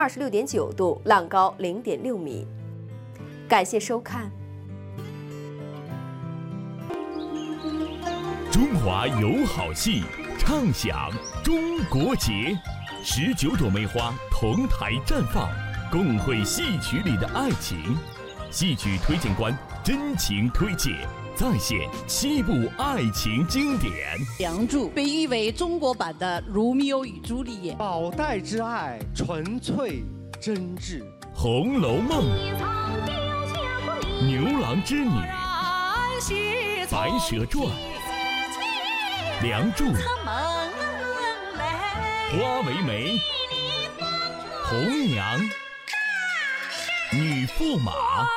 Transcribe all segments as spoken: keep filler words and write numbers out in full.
二十六点九度，浪高零点六米。感谢收看。 中华有好戏，畅享中国节。十九朵梅花同台绽放，共绘戏曲里的爱情。戏曲推荐官真情推介，再现七部爱情经典。 《梁祝》被誉为中国版的《罗密欧与朱丽叶》， 宝黛之爱纯粹真挚，《 红楼梦》、牛郎织女、白蛇传、梁祝、花为媒、红娘、女驸马，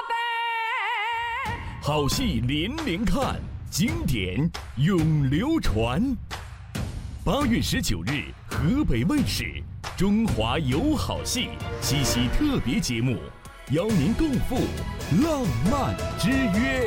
好戏连连看，经典永流传。八月十九日，河北卫视《中华有好戏》七夕特别节目，邀您共赴浪漫之约。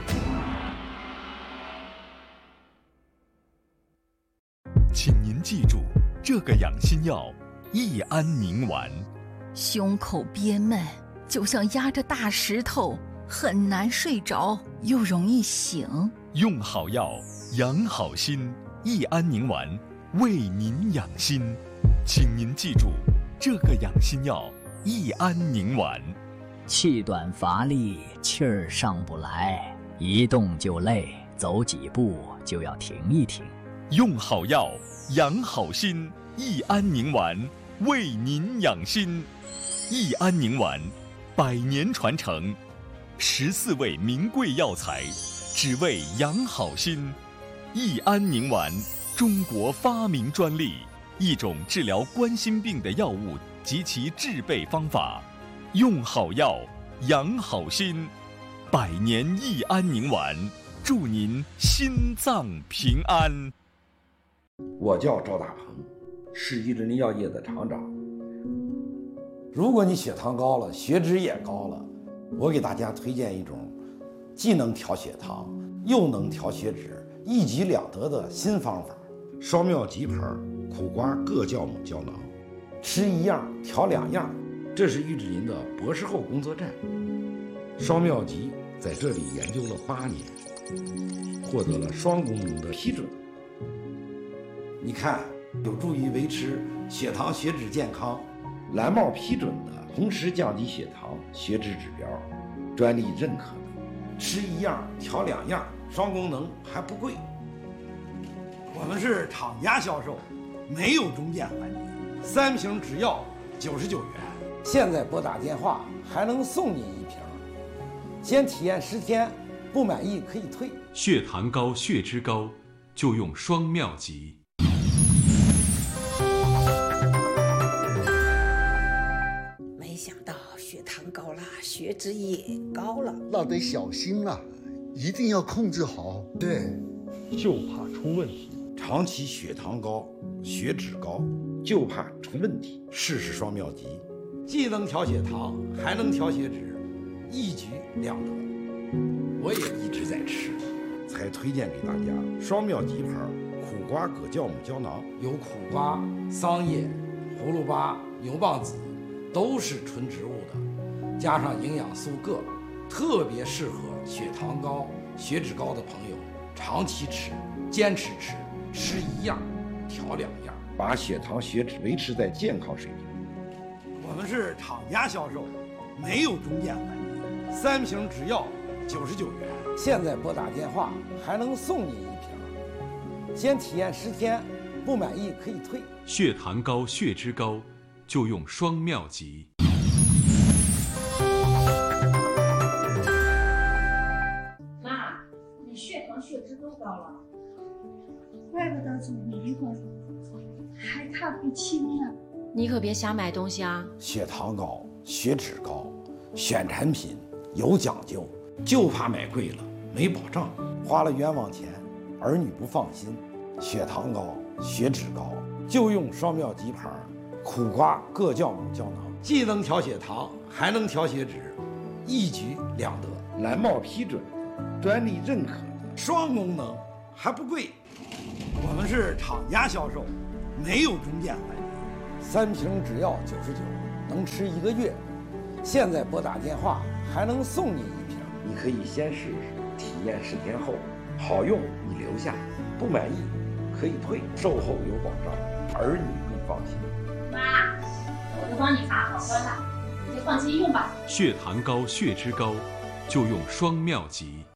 请您记住这个养心药益安宁丸。 胸口憋闷，就像压着大石头，很难睡着，又容易醒。 用好药养好心，益安宁丸为您养心。请您记住这个养心药益安宁丸。 气短乏力，气儿上不来，一动就累，走几步就要停一停。 用好药养好心，益安宁丸为您养心。益安宁丸百年传承，十四味名贵药材，只为养好心。益安宁丸，中国发明专利，一种治疗冠心病的药物及其制备方法。用好药养好心，百年益安宁丸，祝您心脏平安。 我叫赵大鹏，是益智林药业的厂长。如果你血糖高了，血脂也高了，我给大家推荐一种既能调血糖又能调血脂，一举两得的新方法——双妙吉牌苦瓜各酵母胶囊，吃一样调两样。这是益智林的博士后工作站。双妙吉在这里研究了八年，获得了双功能的批准。你看，有助于维持血糖血脂健康，蓝帽批准的，同时降低血糖血脂指标，专利认可的，吃一样调两样，双功能还不贵。我们是厂家销售，没有中间环节，三瓶只要九十九元。现在拨打电话还能送您一瓶，先体验十天，不满意可以退。 血糖高、血脂高，就用双妙吉。 没想到血糖高了，血脂也高了， 那得小心了，一定要控制好。 对， 就怕出问题。 长期血糖高、血脂高，就怕出问题。试试双妙吉，既能调血糖，还能调血脂，一举两得。我也一直在吃，才推荐给大家双妙吉牌苦瓜葛酵母胶囊，有苦瓜、桑叶、葫芦巴、牛蒡子，都是纯植物的，加上营养素铬，特别适合血糖高、血脂高的朋友长期吃，坚持吃，吃一样调两样，把血糖血脂维持在健康水平。我们是厂家销售，没有中间环节，三瓶只要九十九元。现在拨打电话还能送您一瓶，先体验十天，不满意可以退。 血糖高、血脂高，就用双妙吉。 妈，你血糖血脂都高了，怪不得总迷糊，还看不清呢。 你可别瞎买东西啊！ 血糖高、血脂高，选产品有讲究，就怕买贵了没保障，花了冤枉钱，儿女不放心。血糖高、血脂高，就用双妙吉牌苦瓜各酵母胶囊，既能调血糖，还能调血脂，一举两得。蓝帽批准的，专利认可的，双功能还不贵。我们是厂家销售，没有中间环节，三瓶只要九十九， 能吃一个月。现在拨打电话还能送你一瓶，你可以先试试，体验十天后好用你留下，不满意可以退，售后有保障，儿女更放心。 妈，我都帮你查好了，你就放心用吧。 血糖高、血脂高，就用双妙吉。